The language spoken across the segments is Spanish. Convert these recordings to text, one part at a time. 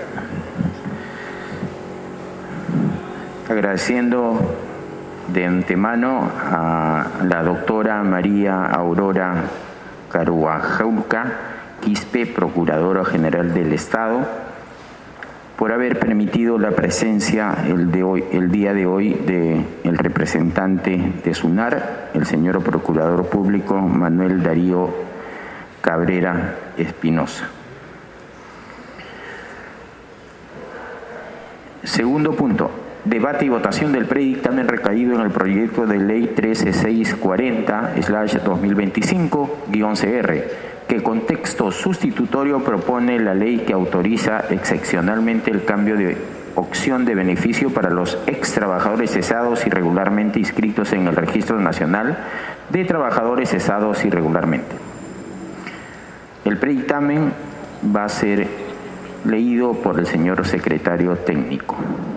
Agradeciendo de antemano a la doctora María Aurora Caruajauca Quispe, Procuradora General del Estado, por haber permitido la presencia el día de hoy del representante de SUNAR, el señor Procurador Público Manuel Darío Cabrera Espinosa. Segundo punto. Debate y votación del predictamen recaído en el proyecto de ley 13640/2025-CR, que con texto sustitutorio propone la ley que autoriza excepcionalmente el cambio de opción de beneficio para los ex trabajadores cesados irregularmente inscritos en el Registro Nacional de Trabajadores Cesados Irregularmente. El predictamen va a ser leído por el señor secretario técnico.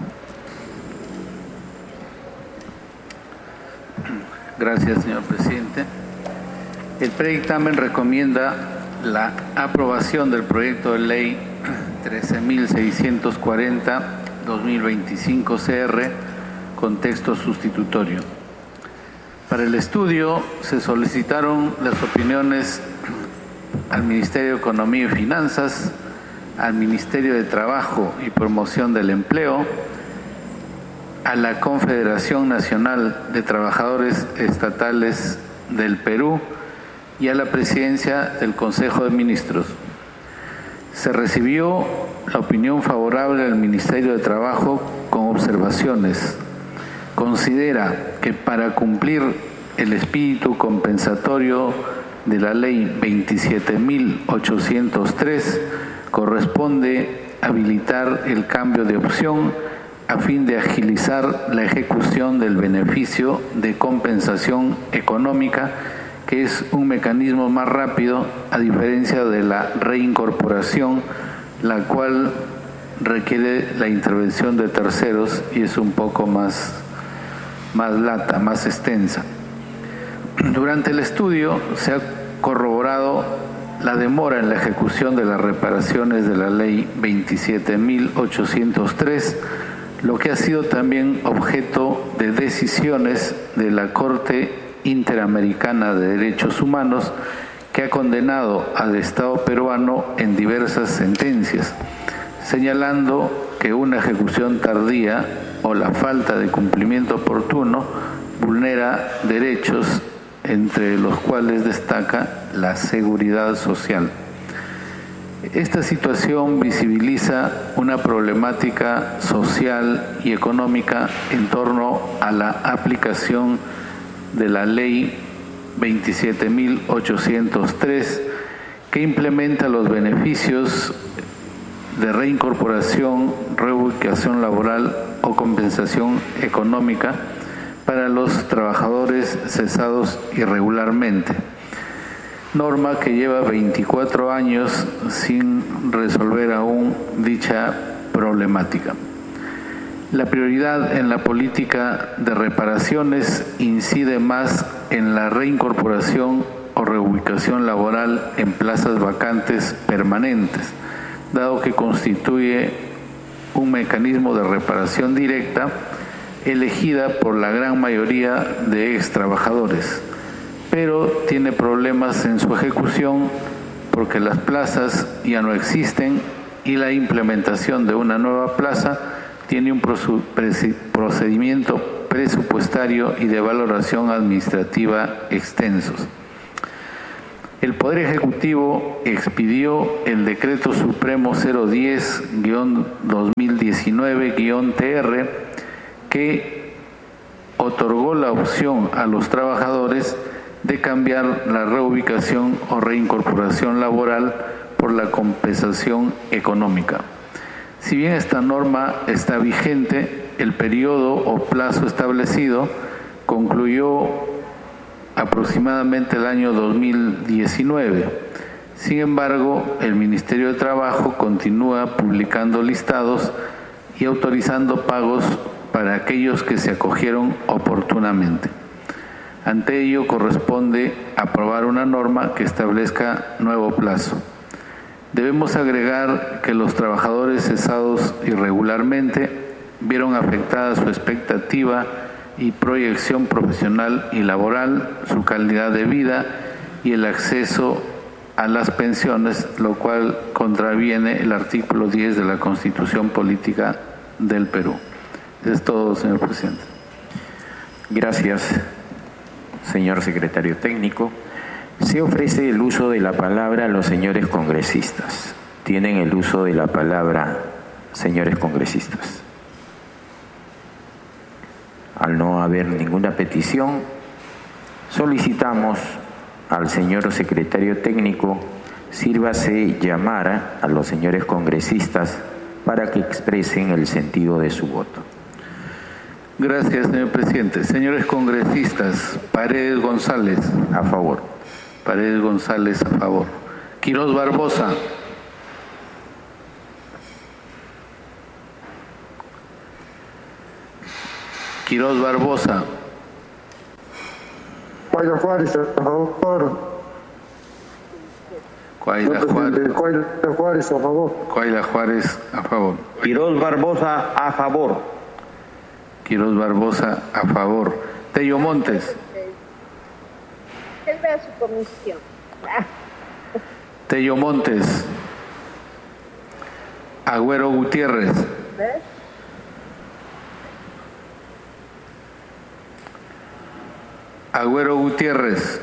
Gracias, señor presidente. El predictamen recomienda la aprobación del proyecto de ley 13.640/2025-CR con texto sustitutorio. Para el estudio se solicitaron las opiniones al Ministerio de Economía y Finanzas, al Ministerio de Trabajo y Promoción del Empleo, a la Confederación Nacional de Trabajadores Estatales del Perú y a la Presidencia del Consejo de Ministros. Se recibió la opinión favorable del Ministerio de Trabajo con observaciones. Considera que para cumplir el espíritu compensatorio de la Ley 27.803 corresponde habilitar el cambio de opción a fin de agilizar la ejecución del beneficio de compensación económica, que es un mecanismo más rápido a diferencia de la reincorporación, la cual requiere la intervención de terceros y es un poco más lata, más extensa. Durante el estudio se ha corroborado la demora en la ejecución de las reparaciones de la Ley 27.803, lo que ha sido también objeto de decisiones de la Corte Interamericana de Derechos Humanos, que ha condenado al Estado peruano en diversas sentencias, señalando que una ejecución tardía o la falta de cumplimiento oportuno vulnera derechos, entre los cuales destaca la seguridad social. Esta situación visibiliza una problemática social y económica en torno a la aplicación de la Ley 27.803, que implementa los beneficios de reincorporación, reubicación laboral o compensación económica para los trabajadores cesados irregularmente. Norma que lleva 24 años sin resolver aún dicha problemática. La prioridad en la política de reparaciones incide más en la reincorporación o reubicación laboral en plazas vacantes permanentes, dado que constituye un mecanismo de reparación directa elegida por la gran mayoría de ex trabajadores, pero tiene problemas en su ejecución porque las plazas ya no existen y la implementación de una nueva plaza tiene un procedimiento presupuestario y de valoración administrativa extensos. El Poder Ejecutivo expidió el Decreto Supremo 010-2019-TR que otorgó la opción a los trabajadores de cambiar la reubicación o reincorporación laboral por la compensación económica. Si bien esta norma está vigente, el periodo o plazo establecido concluyó aproximadamente el año 2019. Sin embargo, el Ministerio de Trabajo continúa publicando listados y autorizando pagos para aquellos que se acogieron oportunamente. Ante ello, corresponde aprobar una norma que establezca nuevo plazo. Debemos agregar que los trabajadores cesados irregularmente vieron afectada su expectativa y proyección profesional y laboral, su calidad de vida y el acceso a las pensiones, lo cual contraviene el artículo 10 de la Constitución Política del Perú. Es todo, señor presidente. Gracias, señor secretario técnico. Se ofrece el uso de la palabra a los señores congresistas. Tienen el uso de la palabra, señores congresistas. Al no haber ninguna petición, solicitamos al señor secretario técnico sírvase llamar a los señores congresistas para que expresen el sentido de su voto. Gracias, señor presidente. Señores congresistas, Paredes González. A favor. Paredes González, a favor. Quirós Barbosa. Quirós Barbosa. Cuaila Juárez, a favor. Cuaila Juárez. Cuaila Juárez, a favor. Cuaila Juárez, a favor. Quirós Barbosa, a favor. Quirós Barbosa, a favor. Tello Montes. Él ve a su comisión. Tello Montes. Agüero Gutiérrez. ¿Ves? Agüero Gutiérrez.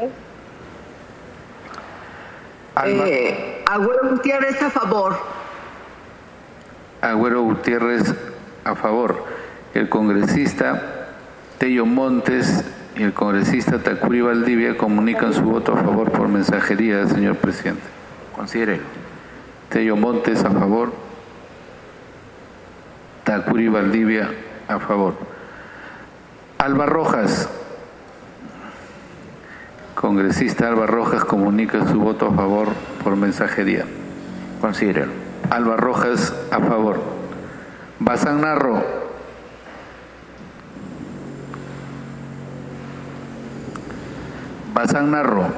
Agüero Gutiérrez, a favor. Agüero Gutiérrez, a favor. El congresista Tello Montes y el congresista Tacuri Valdivia comunican su voto a favor por mensajería, señor presidente. Considérelo. Tello Montes, a favor. Tacuri Valdivia, a favor. Alba Rojas. Congresista Alba Rojas comunica su voto a favor por mensajería. Considérelo. Alba Rojas, a favor. Bazán Narro. Bazán Narro.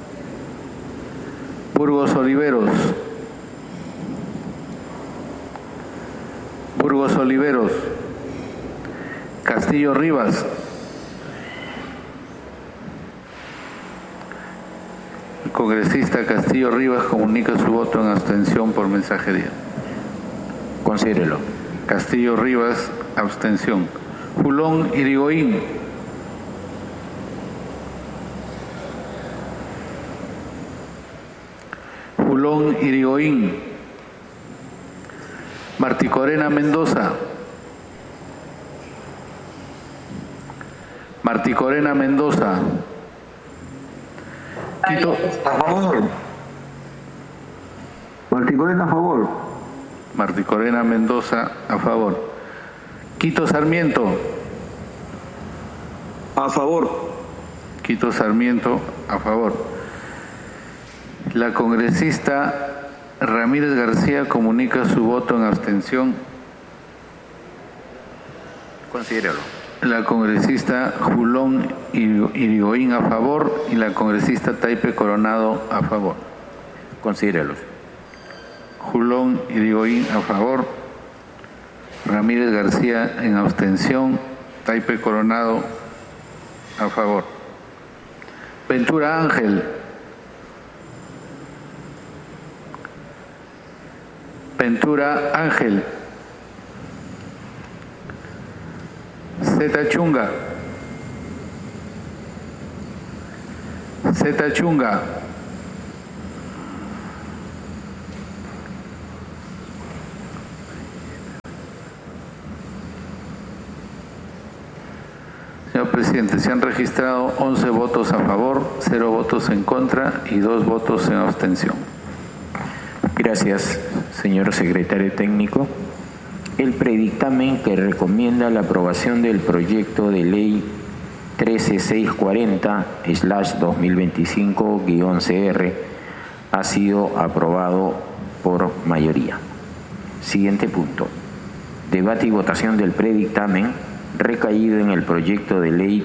Burgos Oliveros. Burgos Oliveros. Castillo Rivas. El congresista Castillo Rivas comunica su voto en abstención por mensajería. Considérelo. Castillo Rivas, abstención. Julón Irigoyen. Julón Irigoyen. Marticorena Mendoza. Marticorena Mendoza. Quito. A favor. Marticorena, a favor. Marticorena Mendoza, a favor. Quito Sarmiento. A favor. Quito Sarmiento, a favor. La congresista Ramírez García comunica su voto en abstención. Considérelo. La congresista Julón Irigoyen, a favor, y la congresista Taipe Coronado, a favor. Considérelos. Julón Irigoyen, a favor. Ramírez García en abstención. Taipe Coronado, a favor. Ventura Ángel. Ventura Ángel. Zeta Chunga. Zeta Chunga. Señor presidente, se han registrado 11 votos a favor, 0 votos en contra y 2 votos en abstención. Gracias, señor secretario técnico. El predictamen que recomienda la aprobación del proyecto de ley 13640/2025-CR ha sido aprobado por mayoría. Siguiente punto. Debate y votación del predictamen recaído en el proyecto de ley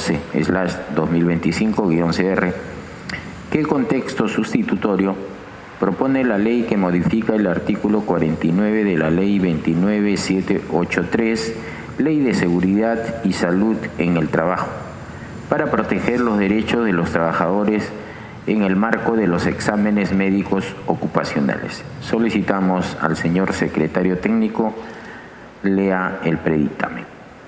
13911/2025-CR, que el contexto sustitutorio propone la ley que modifica el artículo 49 de la Ley 29783, Ley de Seguridad y Salud en el Trabajo, para proteger los derechos de los trabajadores en el marco de los exámenes médicos ocupacionales. Solicitamos al señor secretario técnico lea el predictamen.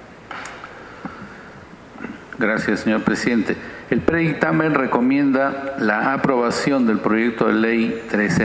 Gracias, señor presidente. El predictamen recomienda la aprobación del proyecto de ley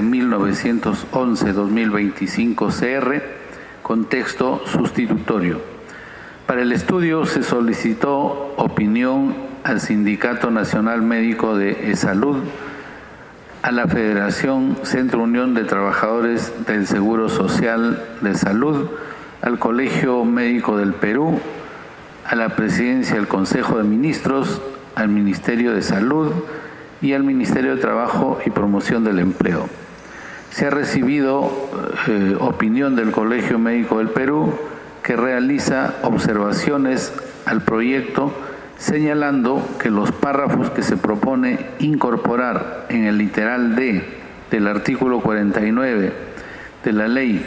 13.911/2025 CR con texto sustitutorio. Para el estudio se solicitó opinión al Sindicato Nacional Médico de Salud, a la Federación Centro Unión de Trabajadores del Seguro Social de Salud, al Colegio Médico del Perú, a la Presidencia del Consejo de Ministros, al Ministerio de Salud y al Ministerio de Trabajo y Promoción del Empleo. Se ha recibido opinión del Colegio Médico del Perú, que realiza observaciones al proyecto, señalando que los párrafos que se propone incorporar en el literal D del artículo 49 de la Ley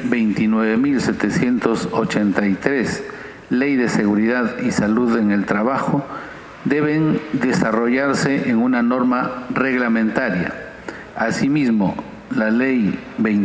29.783, Ley de Seguridad y Salud en el Trabajo, deben desarrollarse en una norma reglamentaria. Asimismo, la Ley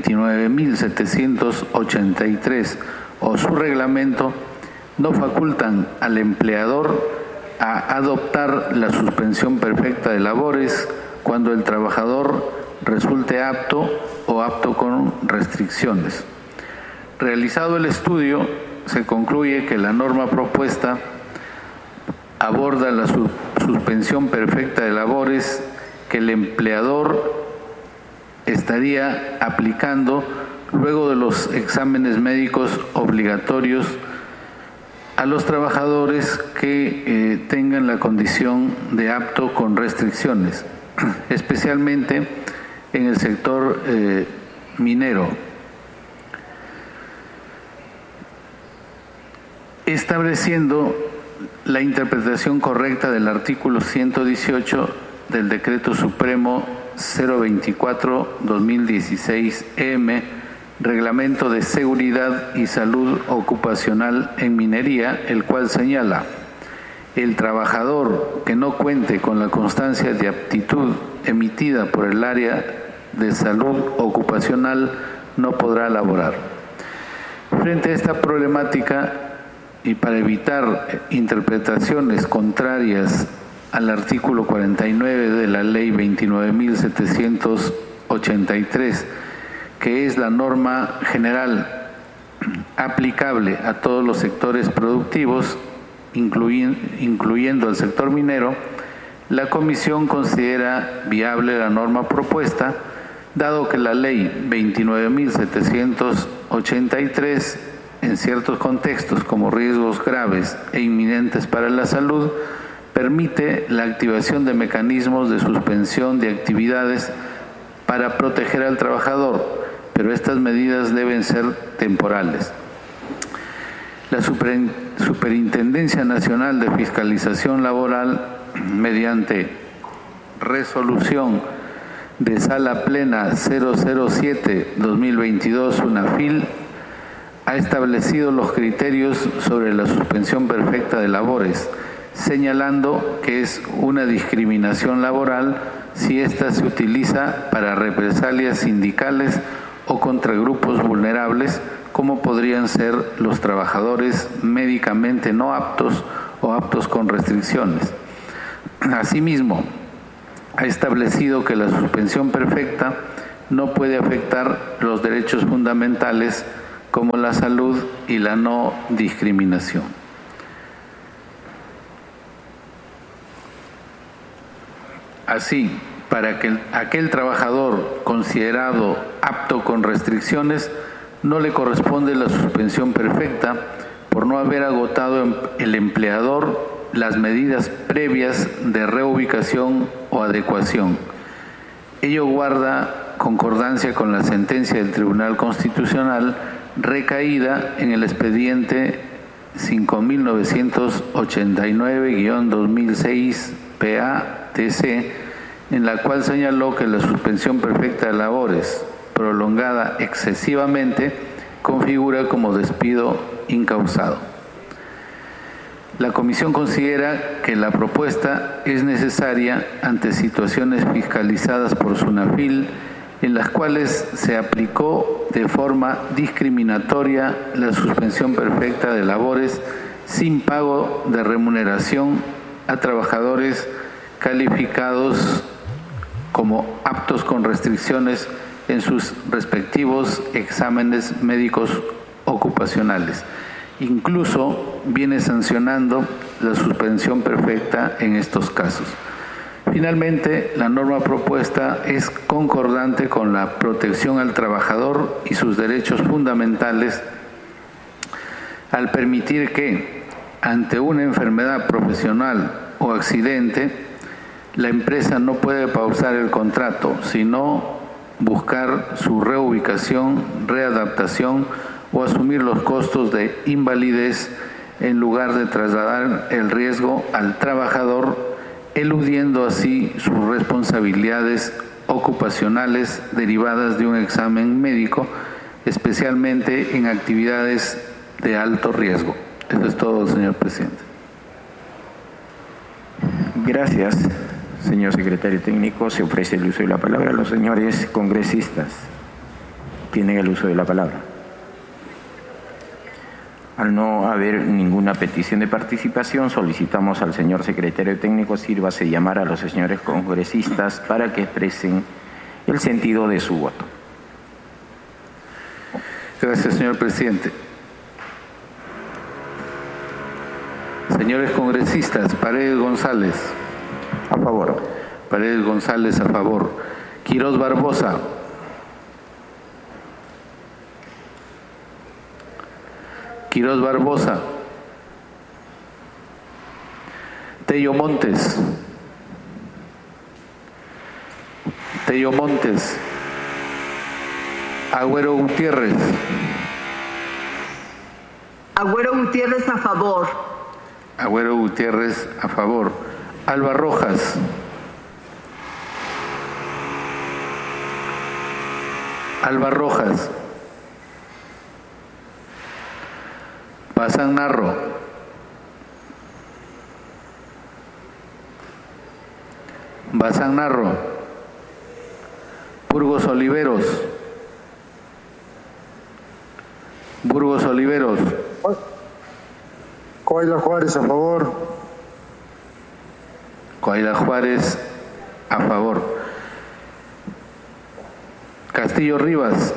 29.783 o su reglamento no facultan al empleador a adoptar la suspensión perfecta de labores cuando el trabajador resulte apto o apto con restricciones. Realizado el estudio, se concluye que la norma propuesta aborda la suspensión perfecta de labores que el empleador estaría aplicando luego de los exámenes médicos obligatorios a los trabajadores que tengan la condición de apto con restricciones, especialmente en el sector minero. Estableciendo la interpretación correcta del artículo 118 del Decreto Supremo 024/2016-EM, Reglamento de Seguridad y Salud Ocupacional en Minería, el cual señala: el trabajador que no cuente con la constancia de aptitud emitida por el área de salud ocupacional no podrá laborar. Frente a esta problemática, y para evitar interpretaciones contrarias al artículo 49 de la Ley 29.783, que es la norma general aplicable a todos los sectores productivos, incluyendo el sector minero, la Comisión considera viable la norma propuesta, dado que la Ley 29.783, en ciertos contextos como riesgos graves e inminentes para la salud, permite la activación de mecanismos de suspensión de actividades para proteger al trabajador, pero estas medidas deben ser temporales. La Superintendencia Nacional de Fiscalización Laboral, mediante resolución de Sala Plena 007/2022, UNAFIL, ha establecido los criterios sobre la suspensión perfecta de labores, señalando que es una discriminación laboral si ésta se utiliza para represalias sindicales o contra grupos vulnerables, como podrían ser los trabajadores médicamente no aptos o aptos con restricciones. Asimismo, ha establecido que la suspensión perfecta no puede afectar los derechos fundamentales como la salud y la no discriminación. Así, para que aquel trabajador considerado apto con restricciones no le corresponde la suspensión perfecta por no haber agotado el empleador las medidas previas de reubicación o adecuación. Ello guarda concordancia con la sentencia del Tribunal Constitucional recaída en el expediente 5.989-2006 PA-TC, en la cual señaló que la suspensión perfecta de labores prolongada excesivamente configura como despido incausado. La Comisión considera que la propuesta es necesaria ante situaciones fiscalizadas por SUNAFIL en las cuales se aplicó de forma discriminatoria la suspensión perfecta de labores sin pago de remuneración a trabajadores calificados como aptos con restricciones en sus respectivos exámenes médicos ocupacionales. Incluso viene sancionando la suspensión perfecta en estos casos. Finalmente, la norma propuesta es concordante con la protección al trabajador y sus derechos fundamentales al permitir que, ante una enfermedad profesional o accidente, la empresa no puede pausar el contrato, sino buscar su reubicación, readaptación o asumir los costos de invalidez en lugar de trasladar el riesgo al trabajador, eludiendo así sus responsabilidades ocupacionales derivadas de un examen médico, especialmente en actividades de alto riesgo. Eso es todo, señor presidente. Gracias, señor secretario técnico. Se ofrece el uso de la palabra a los señores congresistas. Tienen el uso de la palabra. Al no haber ninguna petición de participación, solicitamos al señor secretario técnico sírvase llamar a los señores congresistas para que expresen el sentido de su voto. Gracias, señor presidente. Señores congresistas, Paredes González. A favor. Paredes González, a favor. Quirós Barbosa. Quirós Barbosa. Tello Montes. Tello Montes. Agüero Gutiérrez. Agüero Gutiérrez a favor. Agüero Gutiérrez, a favor. Alba Rojas. Alba Rojas. Bazán Narro. Bazán Narro. Burgos Oliveros. Burgos Oliveros. Coaila Juárez a favor. Coaila Juárez, a favor. Castillo Rivas.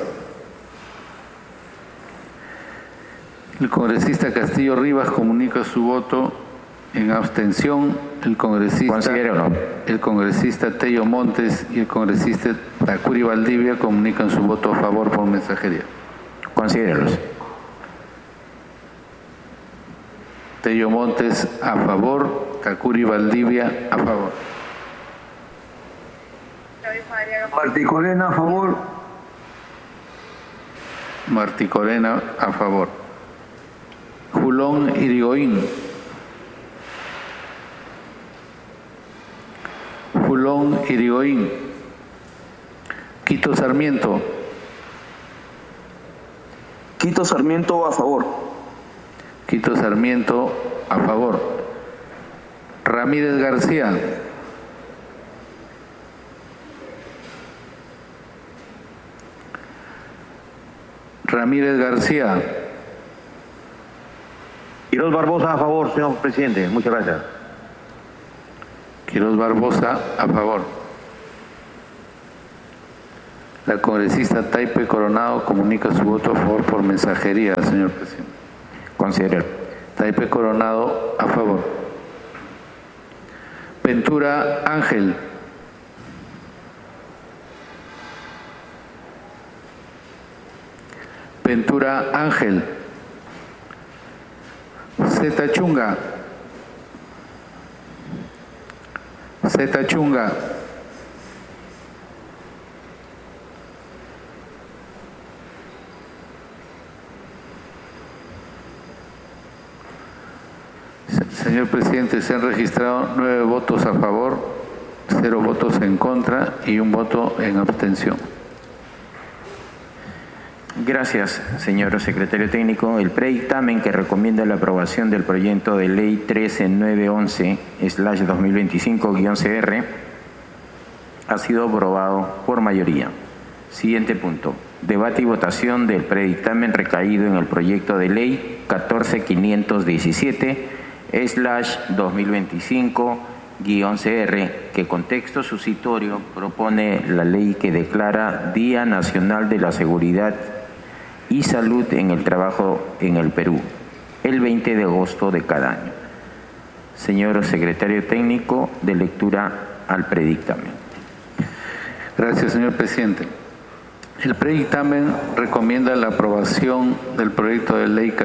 El congresista Castillo Rivas comunica su voto en abstención. El congresista Tello Montes y el congresista Tacuri Valdivia comunican su voto a favor por mensajería. Considérelos. Tello Montes a favor, Tacuri Valdivia a favor. Martí Corena a favor. Martí Corena a favor. Julón Irigoyen. Julón Irigoyen. Quito Sarmiento. Quito Sarmiento a favor. Quito Sarmiento a favor. Ramírez García. Ramírez García. Quirós Barbosa a favor, señor presidente. Muchas gracias. Quirós Barbosa a favor. La congresista Taipe Coronado comunica su voto a favor por mensajería, señor presidente. Considérelo. Taipe Coronado a favor. Ventura Ángel. Ventura Ángel. Zeta Chunga. Zeta Chunga. Señor presidente, se han registrado 9 votos a favor, 0 votos en contra y 1 voto en abstención. Gracias, señor secretario técnico. El predictamen que recomienda la aprobación del proyecto de ley 13911/2025-CR ha sido aprobado por mayoría. Siguiente punto. Debate y votación del predictamen recaído en el proyecto de ley 14517/2025-CR, que con texto sucitorio propone la ley que declara Día Nacional de la Seguridad y Salud en el Trabajo en el Perú, el 20 de agosto de cada año. Señor secretario técnico, de lectura al predictamen. Gracias, señor presidente. El predictamen recomienda la aprobación del proyecto de ley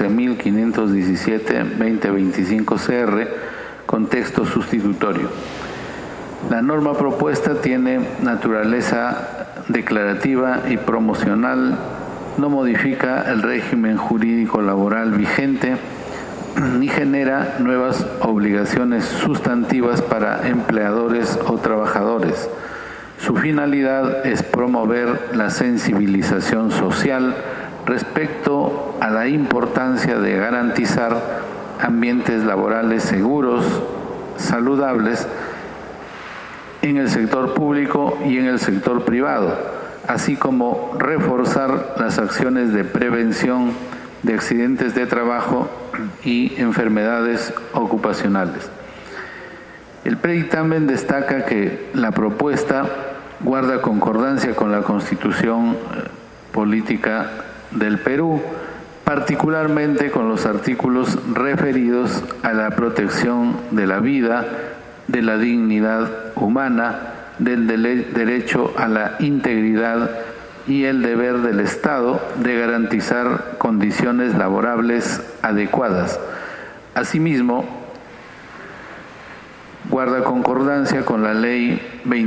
14.517/2025-CR con texto sustitutorio. La norma propuesta tiene naturaleza declarativa y promocional, no modifica el régimen jurídico laboral vigente ni genera nuevas obligaciones sustantivas para empleadores o trabajadores. Su finalidad es promover la sensibilización social respecto a la importancia de garantizar ambientes laborales seguros, saludables en el sector público y en el sector privado, así como reforzar las acciones de prevención de accidentes de trabajo y enfermedades ocupacionales. El predictamen destaca que la propuesta guarda concordancia con la Constitución Política del Perú, particularmente con los artículos referidos a la protección de la vida, de la dignidad humana, del derecho a la integridad y el deber del Estado de garantizar condiciones laborables adecuadas. Asimismo, guarda concordancia con la Ley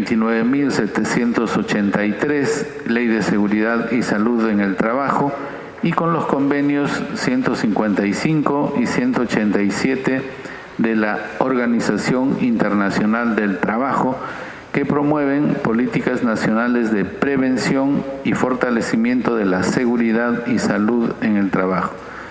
29.783, Ley de Seguridad y Salud en el Trabajo, y con los convenios 155 y 187 de la Organización Internacional del Trabajo, que promueven políticas nacionales de prevención y fortalecimiento de la seguridad y salud en el trabajo.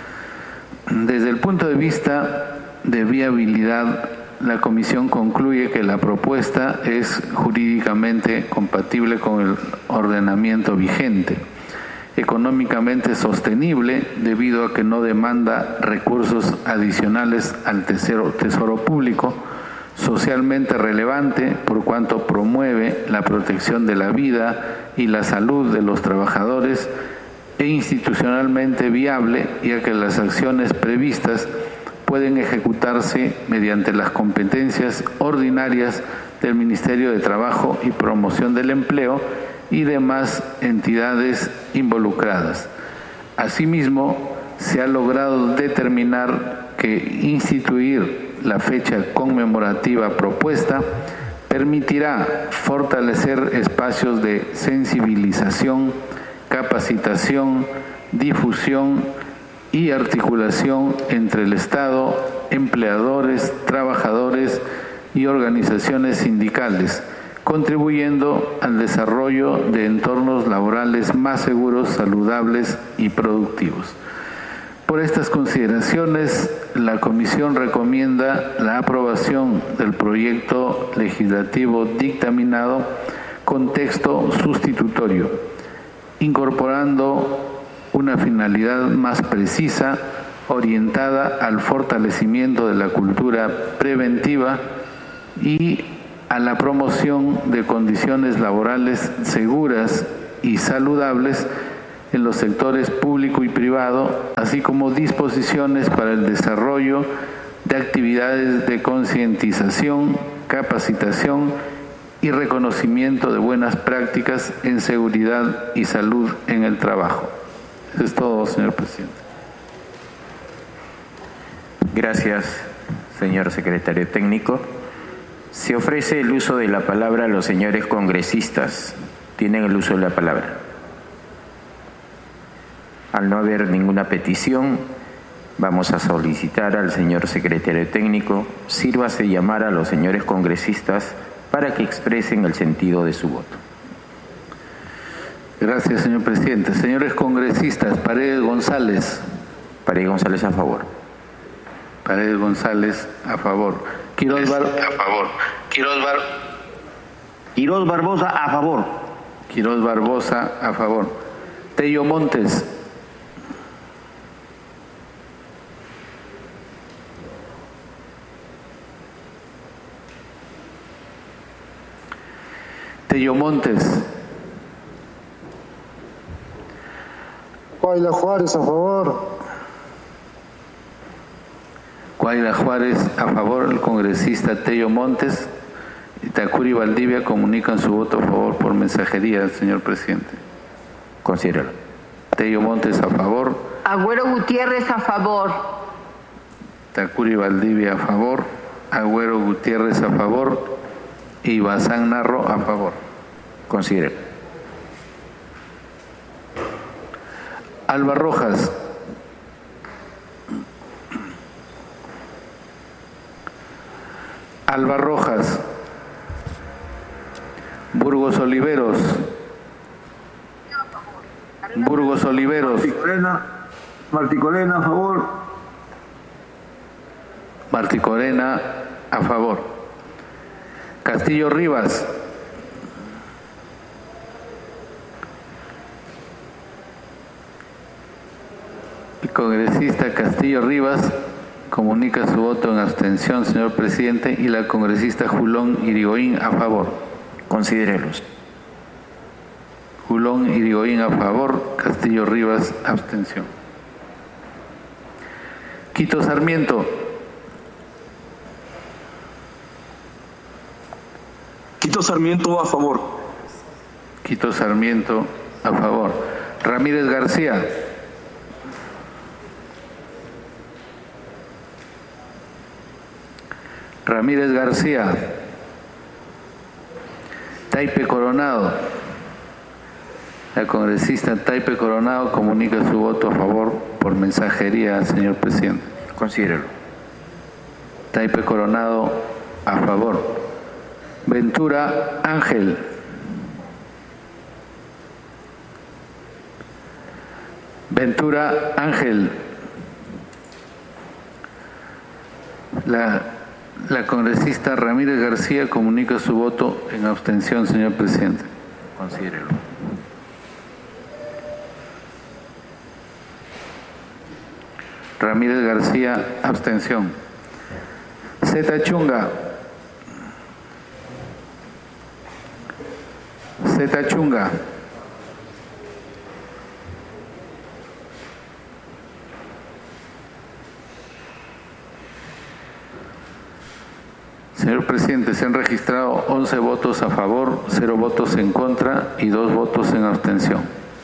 Desde el punto de vista de viabilidad, la Comisión concluye que la propuesta es jurídicamente compatible con el ordenamiento vigente, económicamente sostenible debido a que no demanda recursos adicionales al tesoro público, socialmente relevante por cuanto promueve la protección de la vida y la salud de los trabajadores, e institucionalmente viable, ya que las acciones previstas pueden ejecutarse mediante las competencias ordinarias del Ministerio de Trabajo y Promoción del Empleo y demás entidades involucradas. Asimismo, se ha logrado determinar que instituir la fecha conmemorativa propuesta permitirá fortalecer espacios de sensibilización, capacitación, difusión y articulación entre el Estado, empleadores, trabajadores y organizaciones sindicales, contribuyendo al desarrollo de entornos laborales más seguros, saludables y productivos. Por estas consideraciones, la Comisión recomienda la aprobación del proyecto legislativo dictaminado con texto sustitutorio, incorporando una finalidad más precisa, orientada al fortalecimiento de la cultura preventiva y a la promoción de condiciones laborales seguras y saludables en los sectores público y privado, así como disposiciones para el desarrollo de actividades de concientización, capacitación y reconocimiento de buenas prácticas en seguridad y salud en el trabajo. Eso es todo, señor presidente. Gracias, señor secretario técnico. Se ofrece el uso de la palabra a los señores congresistas. Tienen el uso de la palabra. Al no haber ninguna petición, vamos a solicitar al señor secretario técnico, sírvase llamar a los señores congresistas para para que expresen el sentido de su voto. Gracias, señor presidente. Señores congresistas, Paredes González. Paredes González a favor. Paredes González a favor. Quiroz Barbosa a favor. Quiroz Barbosa a favor. Tello Montes. Tello Montes. Guayla Juárez a favor. Guayla Juárez a favor. El congresista Tello Montes. Itacuri y Valdivia comunican su voto a favor por mensajería, señor presidente. Considéralo. Tello Montes a favor. Agüero Gutiérrez a favor. Itacuri y Valdivia a favor. Agüero Gutiérrez a favor. Y Bazán Narro a favor. Considéralo. Alba Rojas. Alba Rojas. Burgos Oliveros. Burgos Oliveros. Martí Corena a favor. Martí Corena a favor. Castillo Rivas. El congresista Castillo Rivas comunica su voto en abstención, señor presidente, y la congresista Julón Irigoyen a favor. Considérelos. Julón Irigoyen a favor, Castillo Rivas abstención. Quito Sarmiento. Quito Sarmiento a favor. Quito Sarmiento a favor. Ramírez García. Ramírez García. Taipe Coronado. La congresista Taipe Coronado comunica su voto a favor por mensajería, señor presidente. Considéralo. Taipe Coronado a favor. Ventura Ángel. Ventura Ángel. La congresista Ramírez García comunica su voto en abstención, señor presidente. Considéralo. Ramírez García, abstención. Zeta Chunga. Zeta Chunga. Señor presidente, se han registrado 11 votos a favor, 0 votos en contra y 2 votos en abstención.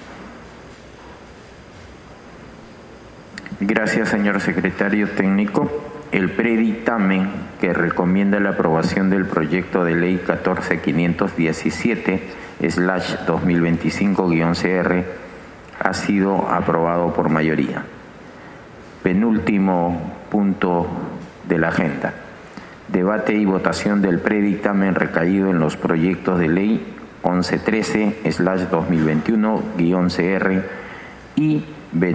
Gracias, señor secretario técnico. El predictamen que recomienda la aprobación del proyecto de ley 14517/2025-CR ha sido aprobado por mayoría. Penúltimo punto de la agenda. Debate y votación del predictamen recaído en los proyectos de ley 1113/2021-CR y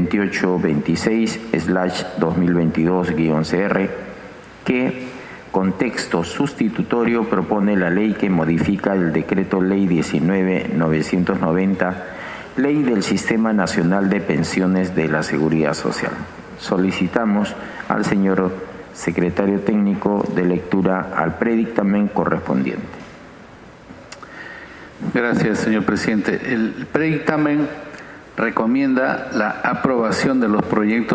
2826/2022-CR, que con texto sustitutorio propone la ley que modifica el decreto ley 19.990, ley del Sistema Nacional de Pensiones de la Seguridad Social. Solicitamos al señor secretario técnico de lectura al predictamen correspondiente. Gracias, señor presidente. El predictamen recomienda la aprobación de los proyectos